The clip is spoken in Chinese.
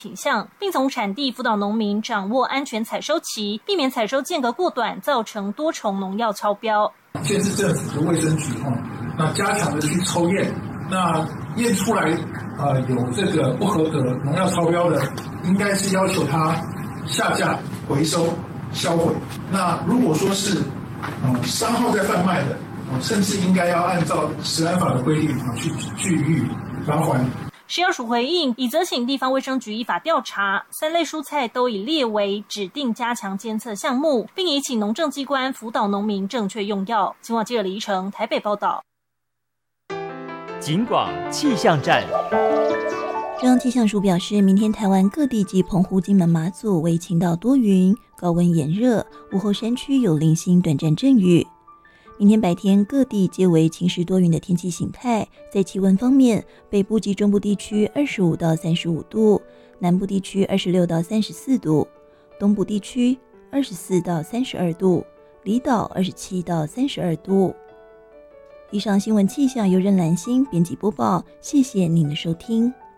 品项，并从产地辅导农民掌握安全采收期，避免采收间隔过短，造成多重农药超标。 县市政府的卫生局那加强的去抽验，那验出来有这个不合格农药超标的，应该是要求他下架、回收、销毁。那如果说是商号在贩卖的，甚至应该要按照食安法的规定去予以罚锾。 食药署回应，已责请地方卫生局依法调查，3类蔬菜都已列为指定加强监测项目，并已请农政机关辅导农民正确用药。青广记者李依成台北报道。 警广气象站。 中央气象署表示，明天台湾各地及澎湖、金门、马祖为晴到多云，高温炎热，午后山区有零星短暂阵雨。明天白天各地皆为晴时多云的天气形态。在气温方面，北部及中部地区25到35度，南部地区26到34度，东部地区24到32度，离岛27到32度。以上新闻气象由任兰心编辑播报，谢谢您的收听。